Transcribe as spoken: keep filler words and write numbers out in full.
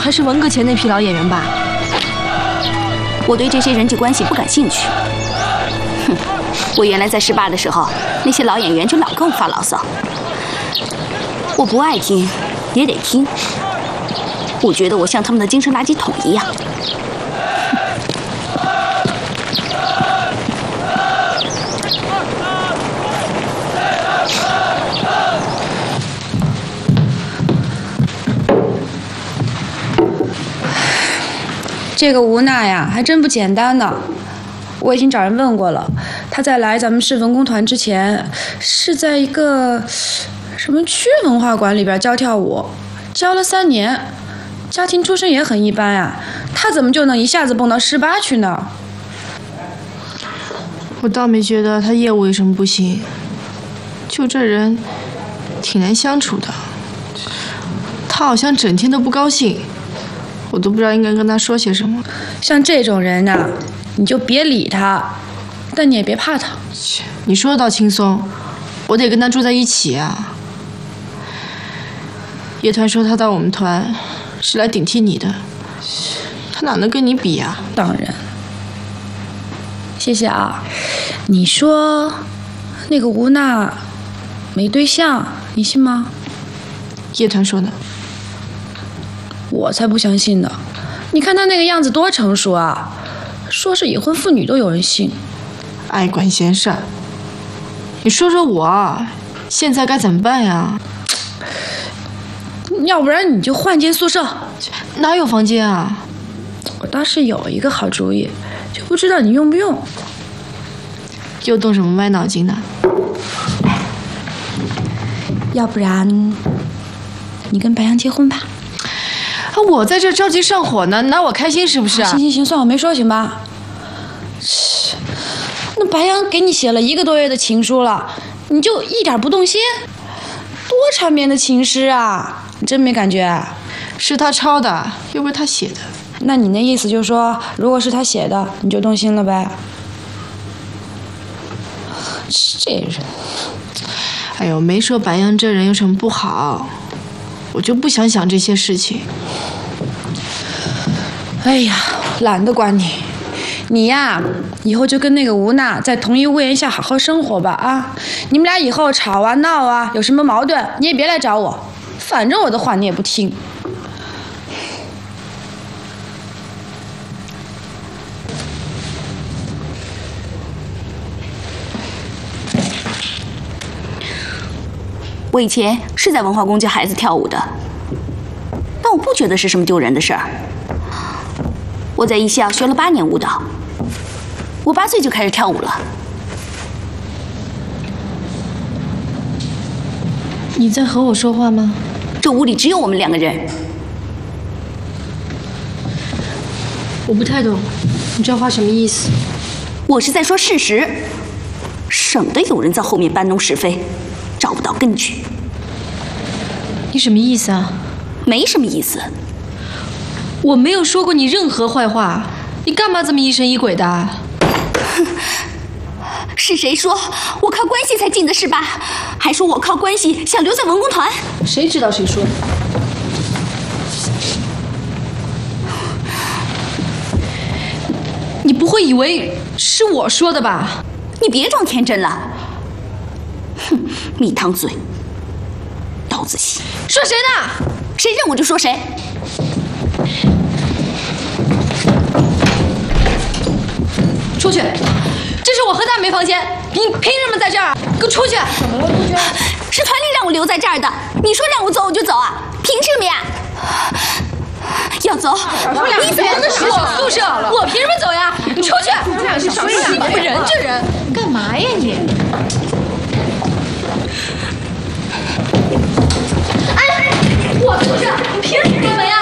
还是文革前那批老演员吧？ 我对这些人际关系不感兴趣。哼，我原来在师坝的时候，那些老演员就老跟我发牢骚，我不爱听，也得听。我觉得我像他们的精神垃圾桶一样。 这个吴娜呀，还真不简单呢。我已经找人问过了，她在来咱们市文工团之前，是在一个什么区文化馆里边教跳舞，教了三年，家庭出身也很一般呀。她怎么就能一下子蹦到市八去呢？ 我倒没觉得他业务有什么不行，就这人挺难相处的。他好像整天都不高兴。 我都不知道应该跟他说些什么。 像这种人呐、啊，你就别理他，但你也别怕他。 你说的倒轻松，我得跟他住在一起啊。叶团说他到我们团是来顶替你的，他哪能跟你比啊？ 当然。谢谢啊。你说那个吴娜没对象，你信吗？ 叶团说的。 我才不相信呢！你看他那个样子多成熟啊，说是已婚妇女都有人信。 爱管闲事。你说说我，现在该怎么办呀？ 要不然你就换间宿舍。 哪有房间啊？ 我倒是有一个好主意，就不知道你用不用。 又动什么歪脑筋呢？ 要不然，你跟白杨结婚吧。 啊！我在这着急上火呢，拿我开心是不是啊？ 行行行，算我没说行吧？是，那白杨给你写了一个多月的情书了，你就一点不动心？多缠绵的情诗啊！你真没感觉？ 是他抄的，又不是他写的。 那你那意思就是说，如果是他写的，你就动心了呗？这人， 哎呦，没说白杨这人有什么不好。 我就不想想这些事情。 哎呀，懒得管你。你呀，以后就跟那个吴娜在同一屋檐下好好生活吧啊！你们俩以后吵啊闹啊，有什么矛盾你也别来找我，反正我的话你也不听。 我以前是在文化宫教孩子跳舞的，但我不觉得是什么丢人的事儿。我在艺校学了八年舞蹈，我八岁就开始跳舞了。 你在和我说话吗？ 这屋里只有我们两个人。 我不太懂，你这话什么意思？ 我是在说事实，省得有人在后面搬弄是非。 找不到根据， 你什么意思啊？ 没什么意思。 我没有说过你任何坏话，你干嘛这么疑神疑鬼的？ 是谁说我靠关系才进的是吧？还说我靠关系想留在文工团？ 谁知道谁说的？你不会以为是我说的吧？ 你别装天真了。 哼，蜜糖嘴，刀子心。 说谁呢？ 谁认我就说谁。 出去！这是我和大梅房间，你凭什么在这儿？给我出去！怎么了，同学？ 是团里让我留在这儿的，你说让我走我就走啊？凭什么呀？要走？ 你走那是我宿舍，我凭什么走呀？你出去！你俩是什么人？这人干嘛呀你？ 我出去！凭什么呀？